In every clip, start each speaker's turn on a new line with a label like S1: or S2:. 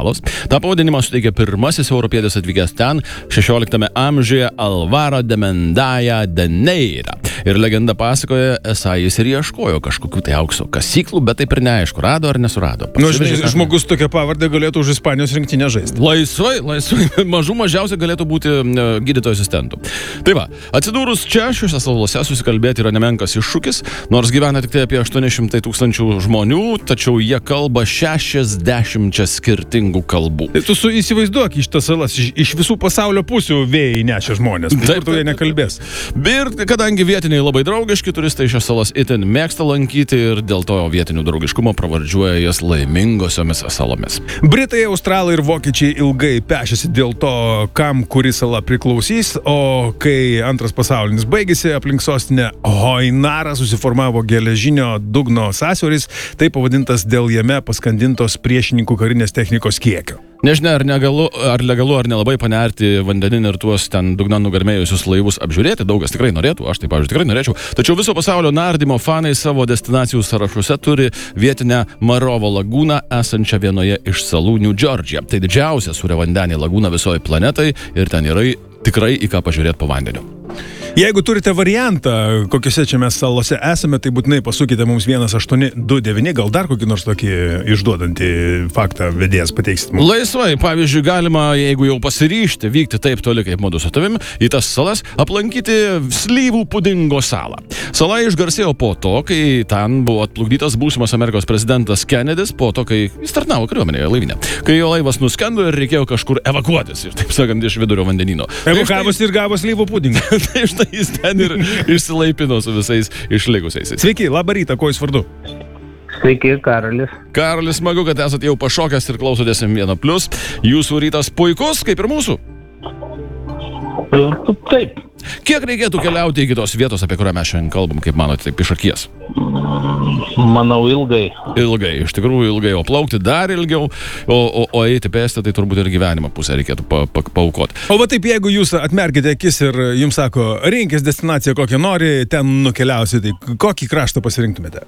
S1: salos. Ta pavadinimą suteikė pirmasis europietis atvykęs ten 16 amžiuje Alvaro de Mendaja de Neira. Ir legenda pasakoja, esą jis ir ieškojo kažkokių tai aukso kasyklų, bet taip ir neaišku, rado ar nesurado.
S2: Žmogus tokią pavardę galėtų už Ispanijos rinktinę žaisti.
S1: Laisvai, mažiausiai galėtų būti gydytojo asistentų. Tai va, atsidūrus čia, šiuose salose susikalbėti yra nemenkas iššūkis, nors gyvena tik tai apie 800 000 žmonių, tačiau jie kalba 60 skirtingų kalbų.
S2: Tai tu įsivaizduok iš tas salas, iš visų pasaulio pusių vėjai nešia žmonės, kur tu jie nekalbės.
S1: Ir kadangi vietiniai labai draugiški, turistai šios salas itin mėgsta lankyti ir dėl to vietinių draugiškumo pravardžiuoja jas laimingosiomis salomis.
S2: Britai, australai ir vokiečiai ilgai pešėsi dėl to, kam kuri sala priklausys, o kai antras pasaulinis baigėsi, aplink sostinę Hoinarą susiformavo geležinio dugno sąsiauris, tai pavadintas dėl jame paskandintos priešininkų karinės technikos kiekio.
S1: Nežinia, ar legalu ar nelabai panerti vandenin ir tuos ten dugnan nugarmėjusius laivus apžiūrėti, daugas tikrai norėtų, aš tai, pavyzdžiui, tikrai norėčiau. Tačiau viso pasaulio nardymo fanai savo destinacijų sąrašuose turi vietinę Marovo lagūną, esančią vienoje iš salų New Georgia. Tai didžiausia sūriavandenė lagūna visoje planetai ir ten yra tikrai į ką pažiūrėti po vandeniu.
S2: Jeigu turite variantą, kokiuose čia mes salose esame, tai būtinai pasukite mums 1829, gal dar kokį nors tokį išduodantį faktą vedėjas pateiksit mums.
S1: Laisvai, pavyzdžiui, galima, jeigu jau pasiryžti vykti taip toli kaip mudu su tavim, į tas salas aplankyti slyvų pudingo salą. Sala išgarsėjo po to, kai ten buvo atplukdytas būsimas Amerikos prezidentas Kennedys, po to, kai jis tarnavo kariuomenėje laivyne. Kai jo laivas nuskendo ir reikėjo kažkur evakuotis, ir taip sakant, iš vidurio vandenyno.
S2: Evakavosi ir gavo slyvų pudingą.
S1: Tai štai jis ten ir išsilaipino su visais išlikusiais.
S2: Sveiki, labą rytą, kuo jūs vardu?
S3: Sveiki, Karolis.
S1: Karolis, smagu, kad esate jau pašokęs ir klausotės M1+. Jūsų rytas puikus, kaip ir mūsų.
S3: Taip.
S1: Kiek reikėtų keliauti iki tos vietos, apie kurią mes šiandien kalbam, kaip manote, taip iš akies?
S3: Manau, ilgai.
S1: Ilgai, iš tikrųjų ilgai, o plaukti dar ilgiau, o eiti pėsti, tai turbūt ir gyvenimo pusę reikėtų paaukoti.
S2: O va taip, jeigu jūs atmerkite akis ir jums sako, rinkis destinaciją kokią nori, ten nukeliausi, tai kokį kraštą pasirinktumėte?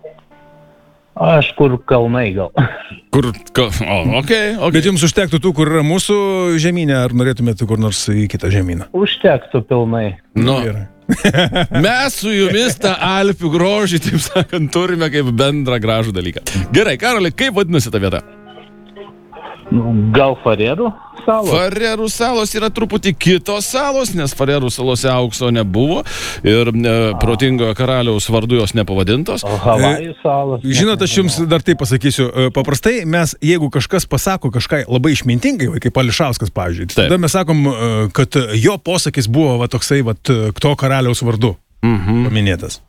S3: Aš kur kalnai gal.
S1: Okay.
S2: Bet jums užtektų tų, kur yra mūsų žemynė, ar norėtumėte kur nors į kitą žemyną?
S3: Užtektų pilnai.
S1: Mes su jumis tą Alpių grožį, taip sakant, turime kaip bendrą gražų dalyką. Gerai, Karoli, kaip vadinasi ta vieta?
S3: Gal Farerų salos?
S1: Farerų salos yra truputį kitos salos, nes Farerų salose aukso nebuvo ir protingojo karaliaus vardu jos nepavadintos.
S3: Havajų salos.
S2: Žinot, aš jums dar taip pasakysiu. Paprastai mes, jeigu kažkas pasako kažką labai išmintingai, kaip Ališauskas, pavyzdžiui, tada mes sakom, kad jo posakis buvo va toksai, va, to karaliaus vardu paminėtas.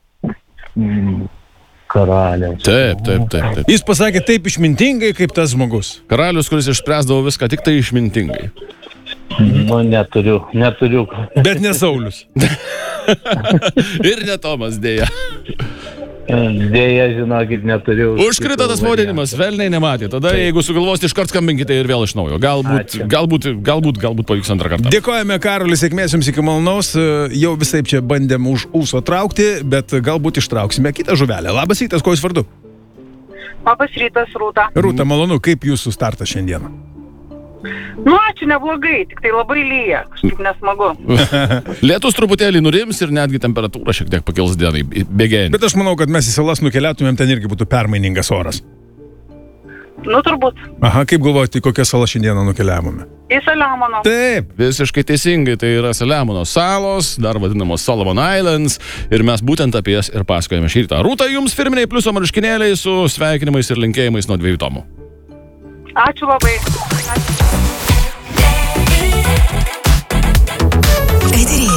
S3: Karaliaus.
S1: Taip.
S2: Jis pasakė taip išmintingai, kaip tas žmogus.
S1: Karalius, kuris išspręsdavo viską tik tai išmintingai.
S3: Neturiu.
S2: Bet ne Saulius.
S1: Ir ne Tomas, dėja.
S3: Dėja, žinokit, neturiu.
S1: Užkrito tas pavadinimas, velniai nematė. Tada, jeigu sugalvosite, iškart skambinkite ir vėl iš naujo. Galbūt pavyks antrą kartą.
S2: Dėkojame, Karolis, sėkmės jums iki malonaus. Jau visai čia bandėm už ūso traukti, bet galbūt ištrauksime kitą žuvelę. Labas rytas, kuo jūs vardu?
S4: Labas rytas, Rūta.
S2: Rūta, malonu, kaip jūsų startas šiandieną?
S4: Ačiū, neblogai, tik tai labai lyja, kažkaip nesmagu.
S1: Lietus truputėlį nurims ir netgi temperatūra šiek tiek pakils dienai, bėgėjant.
S2: Bet aš manau, kad mes į salas nukeliautumėm, ten irgi būtų permainingas oras.
S4: Turbūt.
S2: Aha, kaip galvojate, kokią salą šiandieną nukeliavome?
S4: Į Saliamono.
S2: Taip.
S1: Visiškai teisingai, tai yra Saliamono salos, dar vadinamos Solomon Islands, ir mes būtent apie jas ir pasakojame šį rytą. Rūta, jums firminiai pliuso marškinėliai su sveikinimais ir linkėjimais nuo 2 tomų.
S4: Ačiū labai.
S5: Eteryje